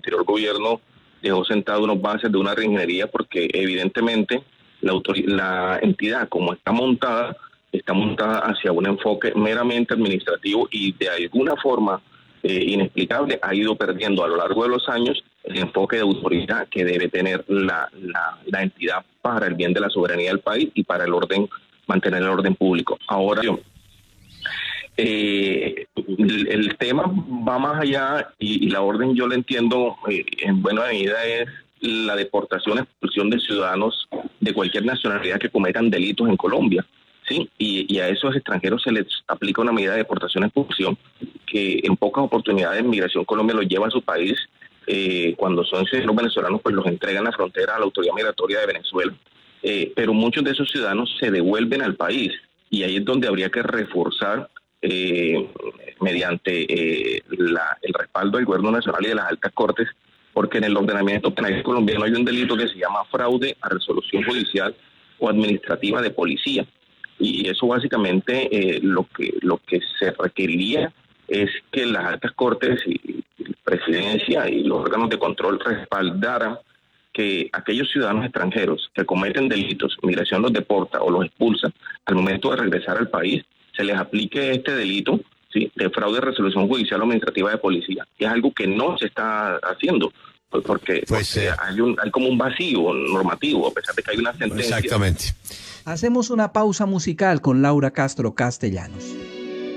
anterior gobierno dejó sentado unas bases de una reingeniería, porque evidentemente la entidad como está montada hacia un enfoque meramente administrativo y de alguna forma inexplicable ha ido perdiendo a lo largo de los años el enfoque de autoridad que debe tener la entidad para el bien de la soberanía del país y para mantener el orden público. Ahora, el tema va más allá y la orden, yo lo entiendo en buena medida, es la deportación, expulsión de ciudadanos de cualquier nacionalidad que cometan delitos en Colombia. Sí, y a esos extranjeros se les aplica una medida de deportación, expulsión, que en pocas oportunidades Migración Colombia los lleva a su país. Cuando son ciudadanos venezolanos, pues los entregan a la frontera a la autoridad migratoria de Venezuela. Pero muchos de esos ciudadanos se devuelven al país, y ahí es donde habría que reforzar mediante el respaldo del gobierno nacional y de las altas cortes, porque en el ordenamiento penal colombiano hay un delito que se llama fraude a resolución judicial o administrativa de policía. Y eso básicamente lo que se requeriría es que las altas cortes y presidencia y los órganos de control respaldaran que aquellos ciudadanos extranjeros que cometen delitos, migración los deporta o los expulsa, al momento de regresar al país se les aplique este delito, ¿sí?, de fraude de resolución judicial o administrativa de policía. Y es algo que no se está haciendo, porque hay como un vacío normativo, a pesar de que hay una sentencia. Exactamente. Hacemos una pausa musical con Laura Castro Castellanos.